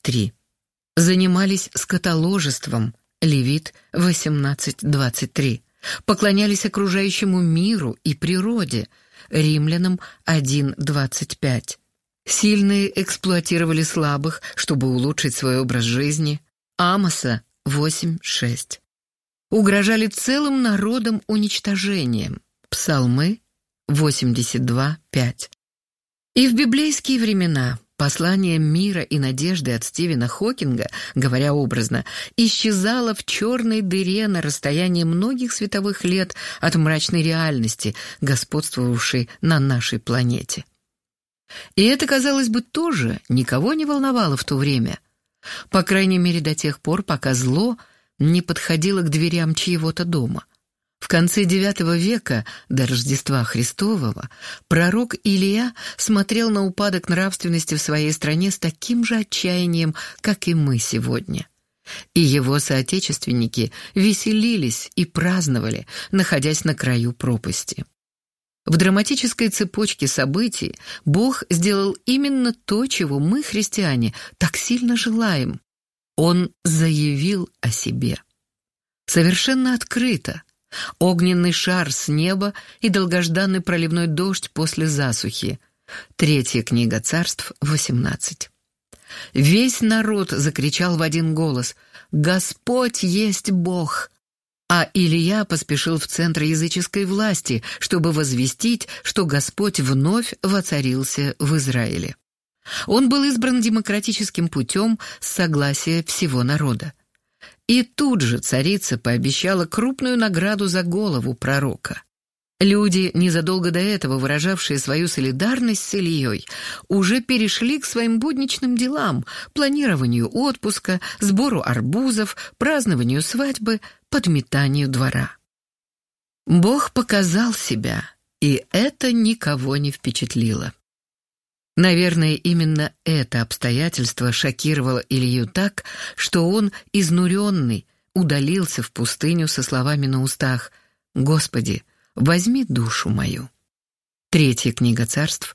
3. Занимались скотоложеством, Левит 18:23. Поклонялись окружающему миру и природе, Римлянам 1:25. Сильные эксплуатировали слабых, чтобы улучшить свой образ жизни, Амоса 8:6. Угрожали целым народам уничтожением, Псалмы 82:5. И в библейские времена послание мира и надежды от Стивена Хокинга, говоря образно, исчезало в черной дыре на расстоянии многих световых лет от мрачной реальности, господствовавшей на нашей планете. И это, казалось бы, тоже никого не волновало в то время. По крайней мере, до тех пор, пока зло не подходило к дверям чьего-то дома. В конце IX века, до Рождества Христового, пророк Илия смотрел на упадок нравственности в своей стране с таким же отчаянием, как и мы сегодня. И его соотечественники веселились и праздновали, находясь на краю пропасти. В драматической цепочке событий Бог сделал именно то, чего мы, христиане, так сильно желаем. Он заявил о себе. Совершенно открыто. Огненный шар с неба и долгожданный проливной дождь после засухи. 3 книга Царств 18. Весь народ закричал в один голос: «Господь есть Бог!» А Илия поспешил в центр языческой власти, чтобы возвестить, что Господь вновь воцарился в Израиле. Он был избран демократическим путем с согласия всего народа. И тут же царица пообещала крупную награду за голову пророка. Люди, незадолго до этого выражавшие свою солидарность с Ильей, уже перешли к своим будничным делам, планированию отпуска, сбору арбузов, празднованию свадьбы, подметанию двора. Бог показал себя, и это никого не впечатлило. Наверное, именно это обстоятельство шокировало Илью так, что он, изнуренный, удалился в пустыню со словами на устах: «Господи, возьми душу мою». 3 книга Царств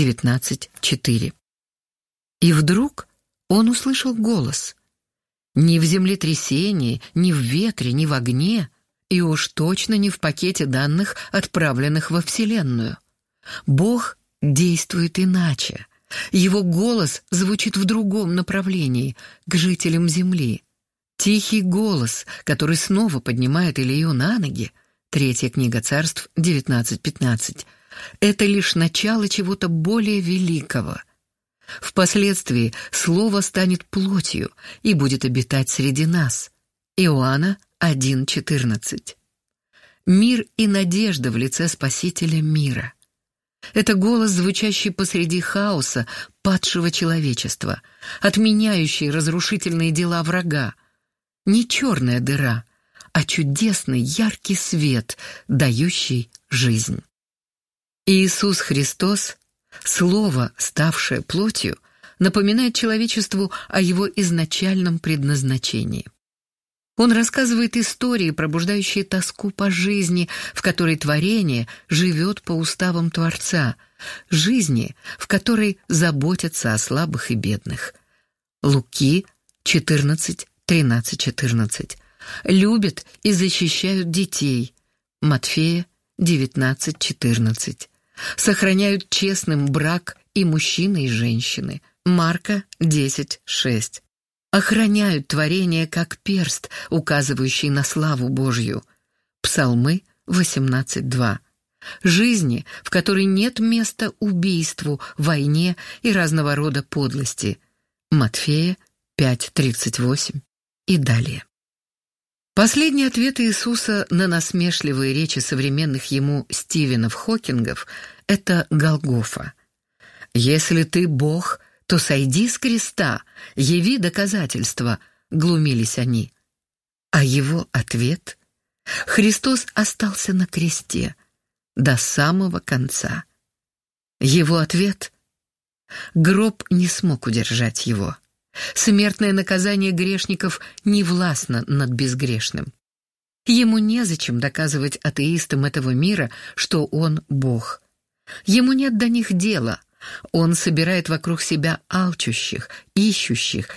19:4. И вдруг он услышал голос. Не в землетрясении, не в ветре, не в огне, и уж точно не в пакете данных, отправленных во Вселенную. Бог действует иначе. Его голос звучит в другом направлении, к жителям земли. Тихий голос, который снова поднимает Илью на ноги, 3 книга Царств 19:15. Это лишь начало чего-то более великого. Впоследствии Слово станет плотью и будет обитать среди нас. Иоанна 1:14. Мир и надежда в лице Спасителя мира. Это голос, звучащий посреди хаоса падшего человечества, отменяющий разрушительные дела врага. Не черная дыра, а чудесный яркий свет, дающий жизнь. Иисус Христос, Слово, ставшее плотью, напоминает человечеству о его изначальном предназначении. Он рассказывает истории, пробуждающие тоску по жизни, в которой творение живет по уставам Творца, жизни, в которой заботятся о слабых и бедных. Луки 14:13-14. Любят и защищают детей. Матфея 19:14. Сохраняют честным брак и мужчины, и женщины. Марка 10:6. Охраняют творение как перст, указывающий на славу Божью. Псалмы 18:2. Жизни, в которой нет места убийству, войне и разного рода подлости. Матфея 5:38 и далее. Последний ответ Иисуса на насмешливые речи современных ему Стивенов Хокингов — это Голгофа. «Если ты Бог, то сойди с креста, яви доказательства», — глумились они. А его ответ? Христос остался на кресте до самого конца. Его ответ? Гроб не смог удержать его. Смертное наказание грешников не властно над безгрешным. Ему незачем доказывать атеистам этого мира, что он Бог. Ему нет до них дела. Он собирает вокруг себя алчущих, ищущих,